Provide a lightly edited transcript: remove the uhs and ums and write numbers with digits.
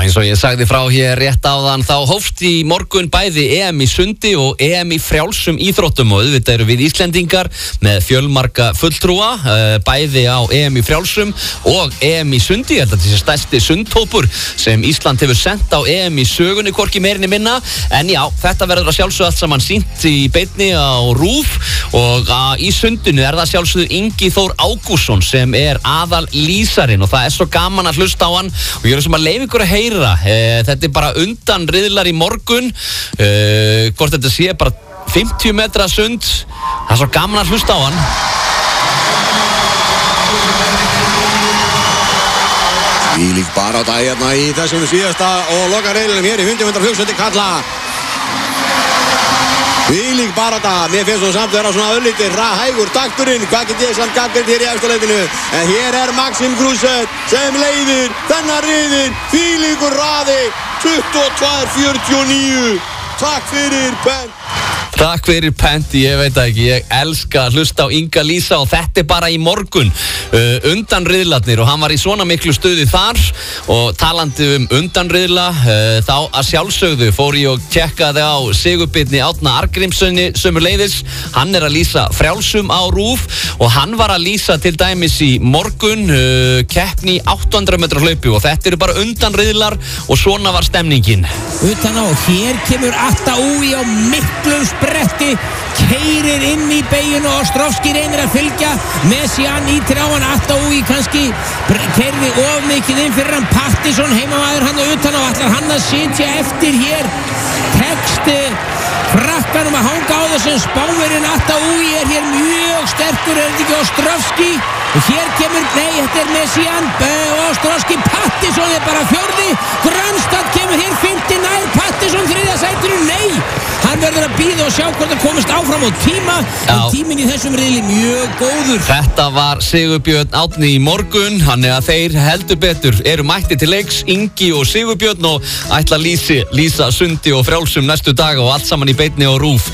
eins og ég sagði frá hér rétt áðan þá hófst í morgun bæði EM í sundi og EM í frjálsum íþróttum og auðvitað eru við Íslendingar með fjölmarga fulltrúa bæði á EM í frjálsum og EM í sundi. Þetta er þessi stærsti sundhópur sem Ísland hefur sendt á EM í sögunni, hvorki meirinni minna. En já, þetta verður að sjálfsögðu allt saman sýnt í beinni á RÚV og í sundinu er það sjálfsögðu Ingi Þór Ágústsson sem er aðal lýsarinn og það er svo gaman að hlusta á hann og ég er sem að leyfa ykkur að heyra. Þetta er bara undan riðlar í morgun, hvort þetta sé bara 50 metra sund. Það er svo gaman að hlusta á hann. Þvílík barátta hérna í þessum síðasta og loka riðlinum hér í 100 metra flugsundi karla. Þvílík barátta, mér finnst þú samt að vera svona öllítið hægur takturinn, hvað get ég samt gagnrýnt hér í efsta leitinu. En hér er Maxim Gruset sem leiðir þennan riðil, þvílíkur hraði, 22:49. Takk fyrir Pent. Takk fyrir Penti, ég veit ekki, ég elska að hlusta á Inga lýsa og þetta er bara í morgun undan riðlarnir og hann var í svona miklu stuði þar og talandi undan riðla þá að sjálfsögðu fór ég og tjekkaði á Sigurbirni Árna Arngrímsssyni sömuleiðis. Hann er að lýsa frjálsum á RÚV og hann var að lýsa til dæmis í morgun keppni 800 metra hlaupi og þetta eru bara undan riðlar og svona var stemningin. Utan á, hér kemur Atta Úi á miklum bretti, keyrir inn í beyginu og Ostrovski reynir að fylgja Messian ítir á hann. Atta Úi kannski keyrði of mikið inn fyrir hann. Pattisson heimamaður hann utan á, ætlar hann að sitja eftir hér. Teksti frakkanum að hanga á þessum Spánverjinn. Atta Úi er hér mjög sterkur, er þetta ekki Ostrovski? Og hér kemur, nei, þetta er Messian, Ostrovski, Pattisson er bara fjórði, Grönstad kemur hér 5. nær, Pattisson 3. sætinu, nei, hann verður að bíða og sjá hvort hann komist áfram á tíma, en tíminn í þessum riðli mjög góður. Þetta var Sigurbjörn Árni í morgun, hann er að þeir heldur betur eru mætti til leiks, Ingi og Sigurbjörn og ætla að lýsa sundi og frjálsum næstu daga og allt saman í beinni á RÚV.